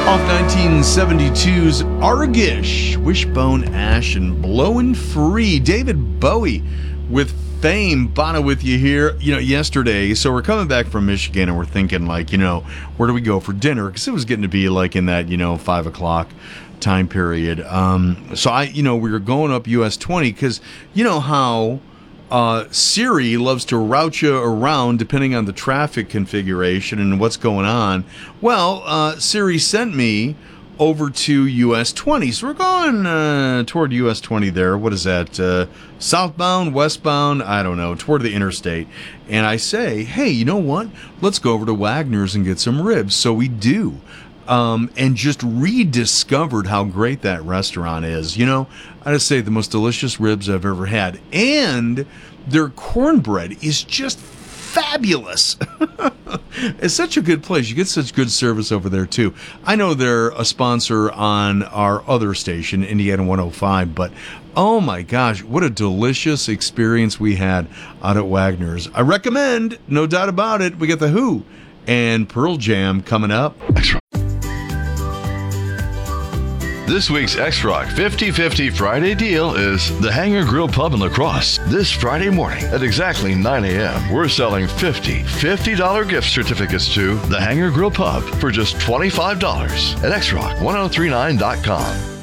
Off 1972's Argish, Wishbone Ash and Blowin' Free. David Bowie with Fame. Bono with you here, yesterday. So we're coming back from Michigan and we're thinking where do we go for dinner? Because it was getting to be in that, 5 o'clock time period. So we were going up US 20 because how Siri loves to route you around depending on the traffic configuration and what's going on. Well, Siri sent me over to US 20. So we're going toward US 20 there. What is that? Southbound, westbound? I don't know. Toward the interstate. And I say, hey, you know what? Let's go over to Wagner's and get some ribs. So we do. And just rediscovered how great that restaurant is. I just say the most delicious ribs I've ever had. And their cornbread is just fabulous. It's such a good place. You get such good service over there, too. I know they're a sponsor on our other station, Indiana 105, but oh my gosh, what a delicious experience we had out at Wagner's. I recommend, no doubt about it. We got The Who and Pearl Jam coming up. This week's X-Rock 50-50 Friday deal is the Hangar Grill Pub in La Crosse. This Friday morning at exactly 9 a.m., we're selling $50 gift certificates to the Hangar Grill Pub for just $25 at xrock1039.com.